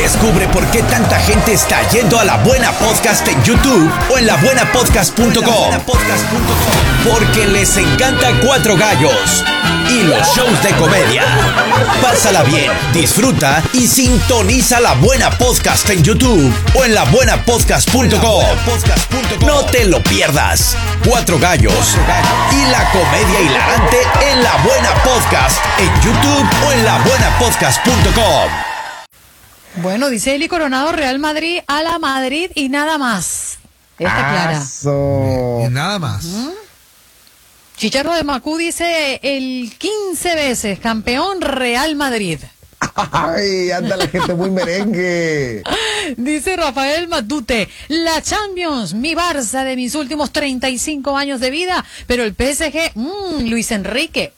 Descubre por qué tanta gente está yendo a La Buena Podcast en YouTube o en labuenapodcast.com. Porque les encanta Cuatro Gallos y los shows de comedia. Pásala bien, disfruta y sintoniza La Buena Podcast en YouTube o en labuenapodcast.com. No te lo pierdas. Cuatro Gallos y la comedia hilarante en La Buena Podcast en YouTube o en labuenapodcast.com. Bueno, dice Eli Coronado, Real Madrid a la Madrid y nada más. Está clara. Y nada más. Chicharro de Macú dice el 15 veces campeón Real Madrid. Ay, anda la gente muy merengue. Dice Rafael Matute, la Champions, mi Barça de mis últimos 35 años de vida, pero el PSG, Luis Enrique,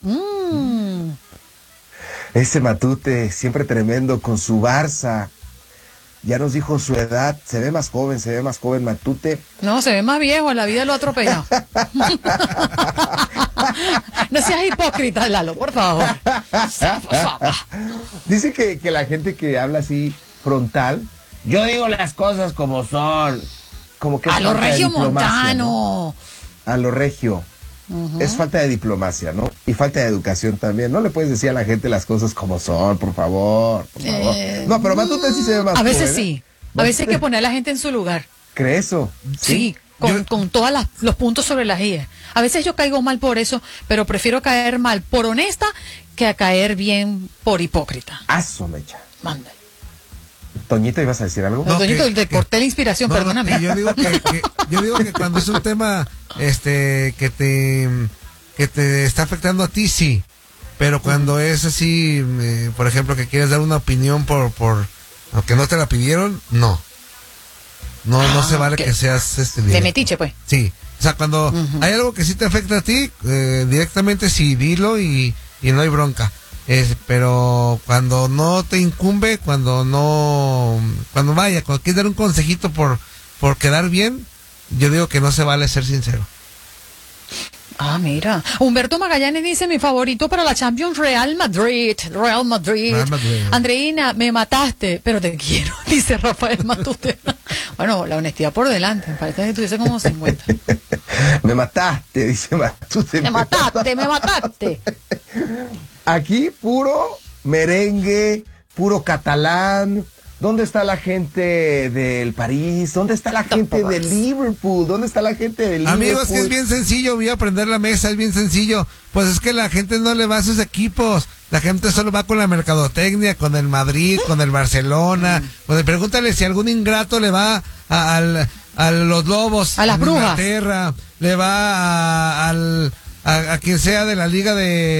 Ese Matute, siempre tremendo con su Barça. Ya nos dijo su edad, se ve más joven Matute. No, se ve más viejo, la vida lo ha atropellado. No seas hipócrita, Lalo, por favor. Dice que la gente que habla así frontal, yo digo las cosas como son. Como que a lo regio montano. ¿no? A lo regio. Es falta de diplomacia, ¿no? Y falta de educación también. No le puedes decir a la gente las cosas como son, por favor. No, pero Matute sí se ve más a veces joven, sí. A veces hay que poner a la gente en su lugar. ¿Crees eso? Sí, con todos los puntos sobre las IE. A veces yo caigo mal por eso, pero prefiero caer mal por honesta que a caer bien por hipócrita. Aso, mecha. Manda. Toñito, ¿ibas a decir algo? No, Toñito, te corté la inspiración, perdóname. Yo digo que cuando es un tema que te está afectando a ti, sí. Pero cuando es así, por ejemplo, que quieres dar una opinión por aunque no te la pidieron, no. No se vale que seas de metiche, pues. Sí. O sea, cuando hay algo que sí te afecta a ti, directamente sí, dilo y no hay bronca. Pero cuando no te incumbe, cuando quieres dar un consejito por quedar bien, yo digo que no se vale ser sincero. Ah, mira. Humberto Magallanes dice, mi favorito para la Champions, Real Madrid. Andreina, me mataste, pero te quiero, dice Rafael Matute. Bueno, la honestidad por delante, me parece que tuviese como 50. Me mataste, dice Matute. Me mataste. Aquí puro merengue, puro catalán. ¿Dónde está la gente del París? ¿Dónde está la gente de Liverpool? ¿Dónde está la gente de Liverpool? Amigos, que es bien sencillo, voy a prender la mesa, es bien sencillo. Pues es que la gente no le va a sus equipos. La gente solo va con la mercadotecnia, con el Madrid, con el Barcelona. Pues pregúntale si algún ingrato le va a los Lobos. A las Brujas. Inglaterra, le va a quien sea de la liga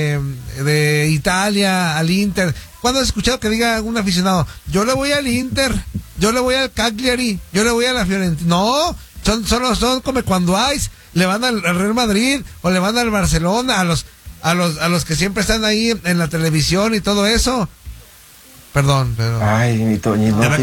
de Italia, al Inter. ¿Cuándo has escuchado que diga un aficionado, yo le voy al Inter, yo le voy al Cagliari, yo le voy a la Fiorentina? No, son como cuando le van al Real Madrid o le van al Barcelona, a los que siempre están ahí en la televisión y todo eso. Perdón, pero... Ay, mi Toñito, no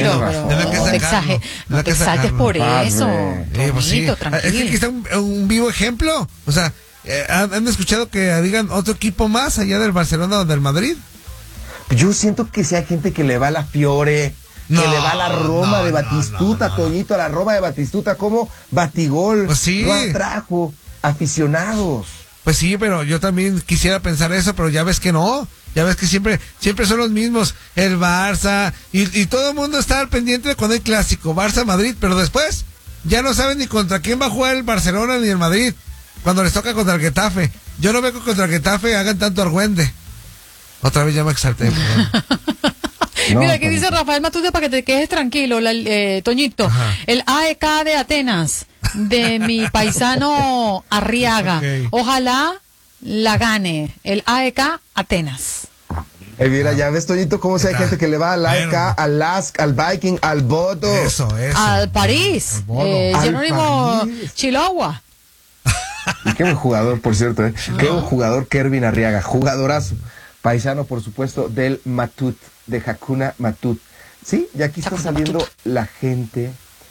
te exaltes por eso. Pues sí. Tranquilo. Es que aquí está un vivo ejemplo. O sea, ¿han escuchado que digan otro equipo más allá del Barcelona o del Madrid? Yo siento que si hay gente que le va a la Fiore, que le va a la Roma de Batistuta, Toñito, a la Roma de Batistuta, como Batigol, pues sí. Lo atrajo aficionados. Pues sí, pero yo también quisiera pensar eso, pero ya ves que no. Ya ves que siempre son los mismos, el Barça, y todo el mundo está al pendiente de cuando hay clásico, Barça-Madrid, pero después ya no saben ni contra quién va a jugar el Barcelona ni el Madrid, cuando les toca contra el Getafe. Yo no veo que contra el Getafe hagan tanto argüende. Otra vez ya me exalté. Mira, aquí dice Rafael Matute, para que te quedes tranquilo, Toñito. Ajá. El AEK de Atenas, de mi paisano Arriaga. Okay. Ojalá la gane. El AEK Atenas. Mira, ya ves, Toñito, cómo si hay gente que le va al AEK, al LASK, al Viking, al Bodo. Eso. Al París. Jerónimo Chihuahua. Y qué buen jugador, por cierto. Qué buen jugador, Kervin Arriaga. Jugadorazo. Paisano, por supuesto, del Matut, de Hakuna Matut. Sí, y aquí está saliendo la gente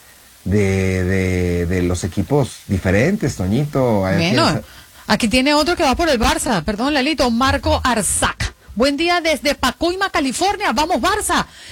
de los equipos diferentes, Toñito. Bueno, aquí tiene otro que va por el Barça. Perdón, Lalito. Marco Arzac. Buen día desde Pacoima, California. Vamos, Barça.